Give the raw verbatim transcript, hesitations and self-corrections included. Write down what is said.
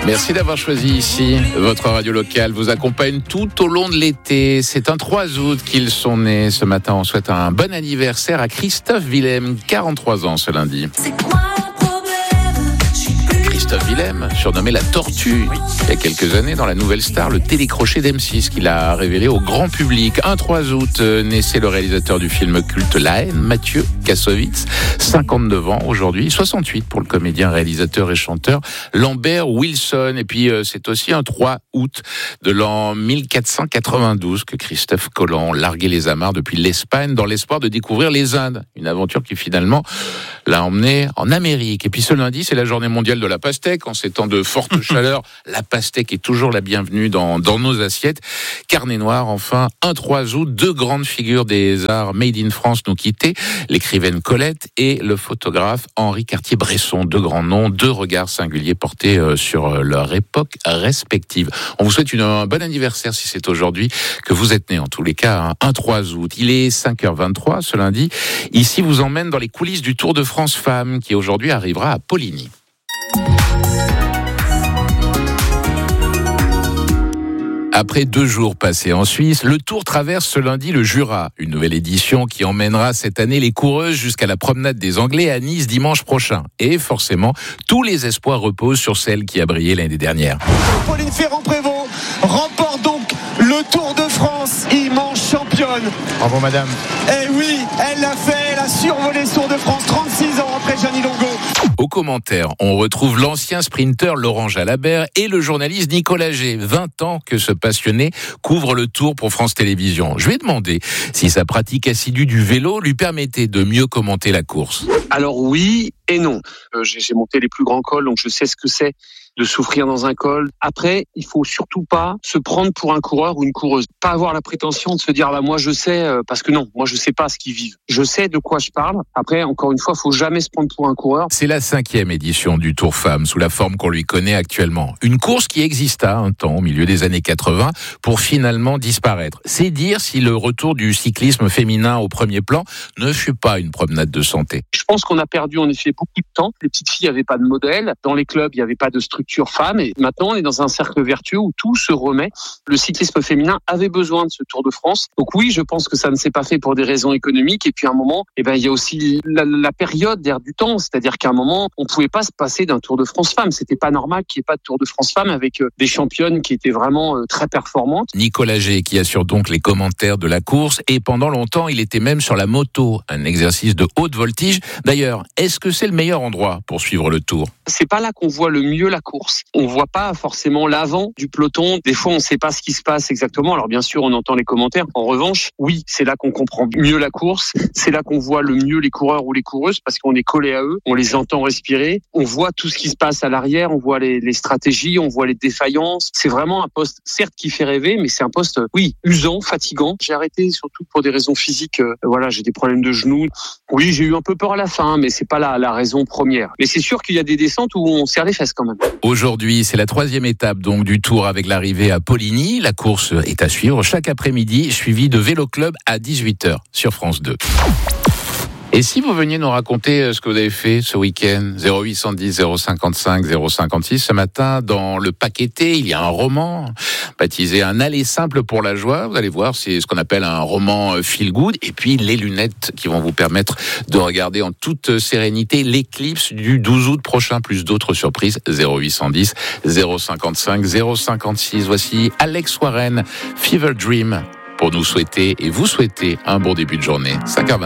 Merci d'avoir choisi ici. Votre radio locale vous accompagne tout au long de l'été. C'est un trois août qu'ils sont nés. Ce matin, on souhaite un bon anniversaire à Christophe Willem, quarante-trois ans ce lundi. C'est quoi le problème? Christophe Willem, surnommé la Tortue, il y a quelques années dans La Nouvelle Star, le télécrochet d'M six qu'il a révélé au grand public. Un trois août, naissait le réalisateur du film culte La Haine, Mathieu Kassovitz, cinquante-neuf ans aujourd'hui, soixante-huit pour le comédien, réalisateur et chanteur Lambert Wilson. Et puis c'est aussi un trois août de l'an mille quatre cent quatre-vingt-douze que Christophe Colomb larguait les amarres depuis l'Espagne dans l'espoir de découvrir les Indes. Une aventure qui finalement l'a emmené en Amérique. Et puis ce lundi, c'est la journée mondiale de la pastèque. En ces temps de forte chaleur, la pastèque est toujours la bienvenue dans, dans nos assiettes. Carnet noir, enfin, un trois août, deux grandes figures des arts made in France nous quittaient, l'écrivaine Colette et le photographe Henri Cartier-Bresson. Deux grands noms, deux regards singuliers portés sur leur époque respective. On vous souhaite une, un bon anniversaire si c'est aujourd'hui que vous êtes né, en tous les cas, un trois août. Il est cinq heures vingt-trois ce lundi. Ici vous emmène dans les coulisses du Tour de France Femmes qui aujourd'hui arrivera à Poligny. Après deux jours passés en Suisse, le Tour traverse ce lundi le Jura. Une nouvelle édition qui emmènera cette année les coureuses jusqu'à la promenade des Anglais à Nice dimanche prochain. Et forcément, tous les espoirs reposent sur celle qui a brillé l'année dernière. Pauline Ferrand-Prévot remporte donc le Tour de France, immense championne. Bravo madame. Eh oui, elle l'a fait, elle a survolé le Tour de France, trente-six ans après Jeannie Longo. Au commentaire, on retrouve l'ancien sprinter Laurent Jalabert et le journaliste Nicolas G. vingt ans que ce passionné couvre le Tour pour France Télévisions. Je lui ai demandé si sa pratique assidue du vélo lui permettait de mieux commenter la course. Alors oui et non. Euh, j'ai, j'ai monté les plus grands cols, donc je sais ce que c'est de souffrir dans un col. Après, il faut surtout pas se prendre pour un coureur ou une coureuse. Pas avoir la prétention de se dire, bah, moi je sais, euh, parce que non, moi je sais pas ce qu'ils vivent. Je sais de quoi je parle. Après, encore une fois, faut jamais se prendre pour un coureur. C'est la cinquième édition du Tour Femmes, sous la forme qu'on lui connaît actuellement. Une course qui exista un temps, au milieu des années quatre-vingts, pour finalement disparaître. C'est dire si le retour du cyclisme féminin au premier plan ne fut pas une promenade de santé. Je pense qu'on a perdu en effet beaucoup de temps. Les petites filles n'avaient pas de modèle. Dans les clubs, il n'y avait pas de structure femmes. Et maintenant, on est dans un cercle vertueux où tout se remet. Le cyclisme féminin avait besoin de ce Tour de France. Donc oui, je pense que ça ne s'est pas fait pour des raisons économiques. Et puis à un moment, eh ben, il y a aussi la, la période d'air du temps. C'est-à-dire qu'à un moment, on ne pouvait pas se passer d'un Tour de France femmes. C'était pas normal qu'il n'y ait pas de Tour de France femmes avec des championnes qui étaient vraiment très performantes. Nicolas G, qui assure donc les commentaires de la course. Et pendant longtemps, il était même sur la moto. Un exercice de haute voltige. D'ailleurs, est-ce que c'est le meilleur endroit pour suivre le Tour? C'est pas là qu'on voit le mieux la course. On voit pas forcément l'avant du peloton. Des fois, on sait pas ce qui se passe exactement. Alors bien sûr, on entend les commentaires. En revanche, oui, c'est là qu'on comprend mieux la course. C'est là qu'on voit le mieux les coureurs ou les coureuses parce qu'on est collé à eux. On les entend respirer. On voit tout ce qui se passe à l'arrière. On voit les, les stratégies. On voit les défaillances. C'est vraiment un poste, certes, qui fait rêver, mais c'est un poste, oui, usant, fatigant. J'ai arrêté surtout pour des raisons physiques. Euh, voilà, j'ai des problèmes de genoux. Oui, j'ai eu un peu peur à la fin, mais c'est pas la, la raison première. Mais c'est sûr qu'il y a des descentes où on serre les fesses quand même. Aujourd'hui, c'est la troisième étape donc du Tour avec l'arrivée à Poligny. La course est à suivre chaque après-midi, suivie de Vélo Club à dix-huit heures sur France deux. Et si vous veniez nous raconter ce que vous avez fait ce week-end, zéro huit cent dix zéro cinquante-cinq zéro cinquante-six, ce matin, dans le Paqueté, il y a un roman baptisé Un aller simple pour la joie. Vous allez voir, c'est ce qu'on appelle un roman feel good. Et puis, les lunettes qui vont vous permettre de regarder en toute sérénité l'éclipse du douze août prochain, plus d'autres surprises. zéro huit cent dix zéro cinquante-cinq zéro cinquante-six. Voici Alex Warren, Fever Dream, pour nous souhaiter et vous souhaiter un bon début de journée. cinq heures vingt.